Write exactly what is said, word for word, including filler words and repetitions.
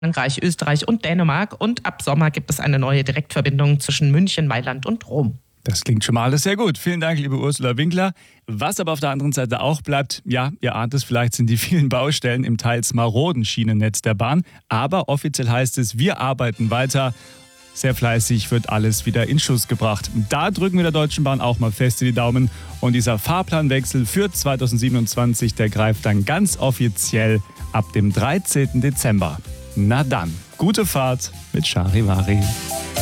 Frankreich, Österreich und Dänemark. Und ab Sommer gibt es eine neue Direktverbindung zwischen München, Mailand und Rom. Das klingt schon mal alles sehr gut. Vielen Dank, liebe Ursula Winkler. Was aber auf der anderen Seite auch bleibt, ja, ihr ahnt es vielleicht, sind die vielen Baustellen im teils maroden Schienennetz der Bahn. Aber offiziell heißt es, wir arbeiten weiter. Sehr fleißig wird alles wieder in Schuss gebracht. Da drücken wir der Deutschen Bahn auch mal fest in die Daumen. Und dieser Fahrplanwechsel für zweitausendsiebenundzwanzig, der greift dann ganz offiziell ab dem dreizehnten Dezember. Na dann, gute Fahrt mit Charivari.